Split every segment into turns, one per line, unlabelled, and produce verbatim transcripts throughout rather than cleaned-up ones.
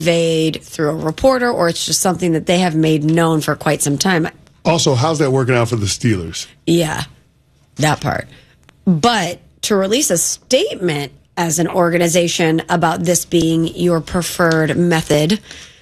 conveyed through a reporter, or it's just something that they have made known for quite some time.
Also, how's that working out for the Steelers?
Yeah, that part. But to release a statement as an organization about this being your preferred method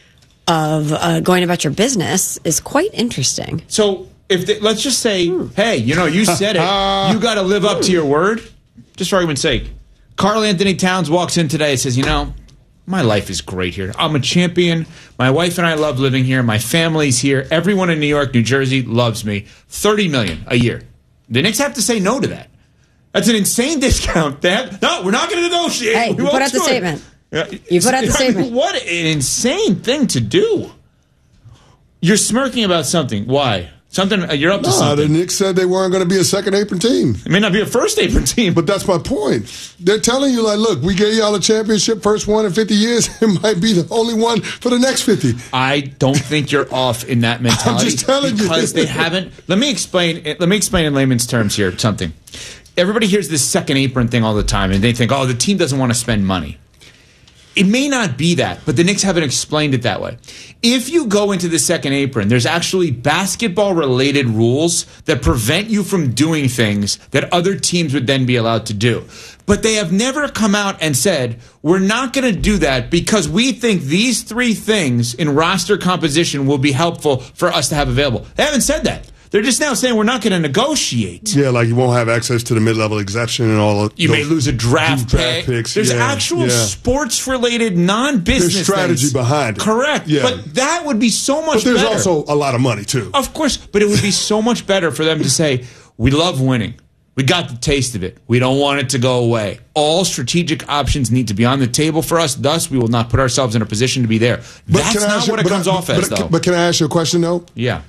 of uh, going about your business is quite interesting.
So if they, let's just say, hmm. hey, you know, you said it. You got to live up to your word. Just for argument's sake. Karl Anthony Towns walks in today and says, you know, my life is great here. I'm a champion. My wife and I love living here. My family's here. Everyone in New York, New Jersey loves me. thirty million dollars a year. The Knicks have to say no to that. That's an insane discount. They have, no, we're not going to negotiate.
Hey,
we
you put out the statement.
Yeah,
you put out the
I
statement.
Mean, what an insane thing to do. You're smirking about something. Why? Something, uh, you're up to
no,
something.
The Knicks said they weren't going to be a second apron team.
It may not be a first apron team.
But that's my point. They're telling you, like, look, we gave y'all a championship, first one in fifty years. It might be the only one for the next fifty.
I don't think you're off in that mentality.
I'm just telling
because
you.
Because they haven't. Let me explain. Let me explain in layman's terms here something. Everybody hears this second apron thing all the time, and they think, oh, the team doesn't want to spend money. It may not be that, but the Knicks haven't explained it that way. If you go into the second apron, there's actually basketball-related rules that prevent you from doing things that other teams would then be allowed to do. But they have never come out and said, we're not going to do that because we think these three things in roster composition will be helpful for us to have available. They haven't said that. They're just now saying we're not going to negotiate.
Yeah, like you won't have access to the mid-level exemption and all of
You
those
may lose a draft,
draft
pick.
picks.
There's
yeah,
actual
yeah.
sports-related, non-business
There's strategy
things.
behind it.
Correct.
Yeah.
But that would be so much
But there's
better.
also a lot of money, too.
Of course, but it would be so much better for them to say, we love winning. We got the taste of it. We don't want it to go away. All strategic options need to be on the table for us. Thus, we will not put ourselves in a position to be there.
But
That's not
you,
what it comes
I,
off
but,
as,
but,
though.
But can I ask you a question, though?
Yeah.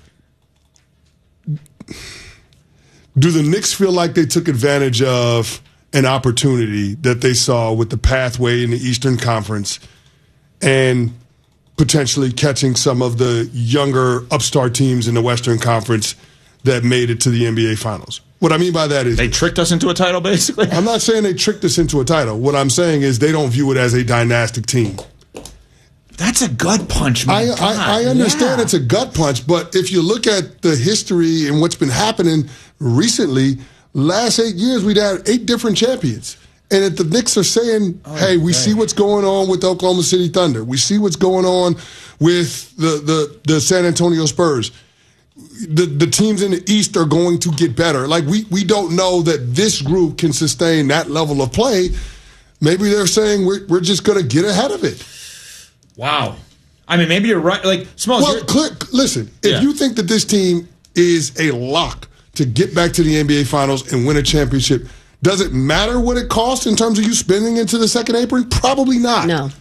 Do the Knicks feel like they took advantage of an opportunity that they saw with the pathway in the Eastern Conference and potentially catching some of the younger upstart teams in the Western Conference that made it to the N B A Finals? What I mean by that is
They tricked us into a title, basically?
I'm not saying they tricked us into a title. What I'm saying is they don't view it as a dynastic team.
That's a gut punch, man.
I, I, I understand
yeah.
it's a gut punch, but if you look at the history and what's been happening recently, last eight years we've had eight different champions. And if the Knicks are saying,
oh,
hey, we
dang.
see what's going on with the Oklahoma City Thunder. We see what's going on with the, the, the San Antonio Spurs. The, the teams in the East are going to get better. Like, we, we don't know that this group can sustain that level of play. Maybe they're saying we're, we're just going to get ahead of it.
Wow. I mean, maybe you're right. Like, Smalls,
Well, cl- listen, if
Yeah.
you think that this team is a lock to get back to the N B A Finals and win a championship, does it matter what it costs in terms of you spending into the second apron? Probably not.
No.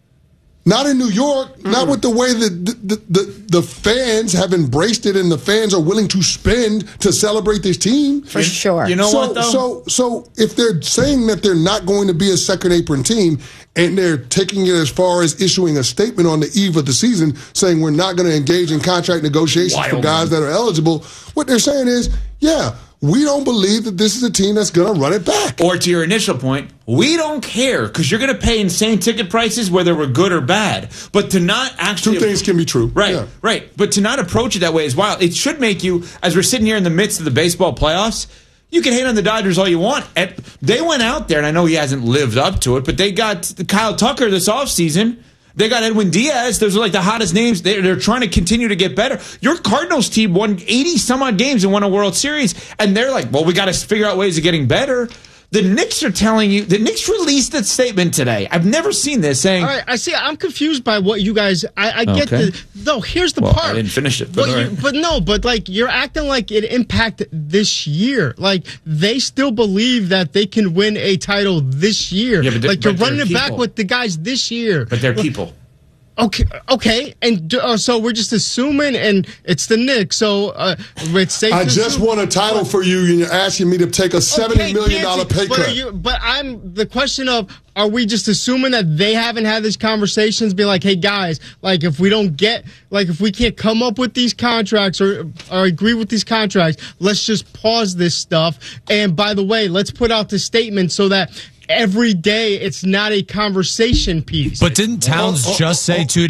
Not in New York, mm. not with the way that the, the, the, the fans have embraced it and the fans are willing to spend to celebrate this team.
For sure.
You know
so,
what, though?
So, so if they're saying that they're not going to be a second apron team and they're taking it as far as issuing a statement on the eve of the season saying we're not going to engage in contract negotiations
Wild,
for guys
man.
that are eligible, what they're saying is, yeah, we don't believe that this is a team that's going to run it back.
Or to your initial point, we don't care because you're going to pay insane ticket prices whether we're good or bad. But to not actually...
Two things can be true.
Right,
yeah.
right. But to not approach it that way is wild. It should make you, as we're sitting here in the midst of the baseball playoffs, you can hate on the Dodgers all you want. And they went out there, and I know he hasn't lived up to it, but they got Kyle Tucker this offseason. They got Edwin Diaz. Those are like the hottest names. They're, they're trying to continue to get better. Your Cardinals team won eighty some odd games and won a World Series. And they're like, well, we got to figure out ways of getting better. The Knicks are telling you, the Knicks released a statement today. I've never seen this saying.
All right, I see. I'm confused by what you guys. I, I get
Okay.
the. No, here's the
Well,
part.
I didn't finish it, but
But,
all
you,
right.
but no, but like you're acting like it impacted this year. Like they still believe that they can win a title this year.
Yeah, but they-
like you're
but they're
running it back
people.
with the guys this year.
But they're people.
Okay, okay, and uh, so we're just assuming, and it's the Knicks, so uh, it's safe
I
to
just
assume-
won a title for you, and you're asking me to take a seventy
Okay,
million dollars
Nancy,
pay
but,
cut.
are you, but I'm the question of: are we just assuming that they haven't had these conversations? Be like, hey guys, like if we don't get, like if we can't come up with these contracts or or agree with these contracts, let's just pause this stuff. And by the way, let's put out the statement so that every day it's not a conversation piece.
But didn't Towns
Oh, oh,
just
oh,
say
oh.
two